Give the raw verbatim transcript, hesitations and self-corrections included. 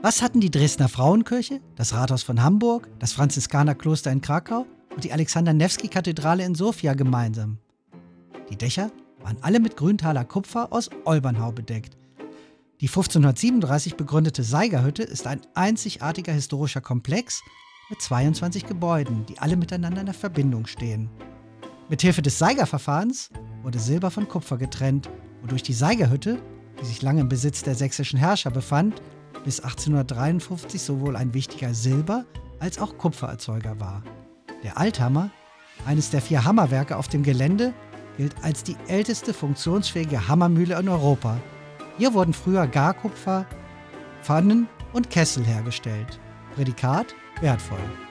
Was hatten die Dresdner Frauenkirche, das Rathaus von Hamburg, das Franziskanerkloster in Krakau und die Alexander-Newski-Kathedrale in Sofia gemeinsam? Die Dächer waren alle mit Grüntaler Kupfer aus Olbernhau bedeckt. Die fünfzehnhundertsiebenunddreißig begründete Saigerhütte ist ein einzigartiger historischer Komplex mit zweiundzwanzig Gebäuden, die alle miteinander in der Verbindung stehen. Mithilfe des Saigerverfahrens wurde Silber von Kupfer getrennt, wodurch die Saigerhütte, die sich lange im Besitz der sächsischen Herrscher befand, bis achtzehnhundertdreiundfünfzig sowohl ein wichtiger Silber- als auch Kupfererzeuger war. Der Althammer, eines der vier Hammerwerke auf dem Gelände, gilt als die älteste funktionsfähige Hammermühle in Europa. Hier wurden früher Garkupfer, Pfannen und Kessel hergestellt. Prädikat: wertvoll.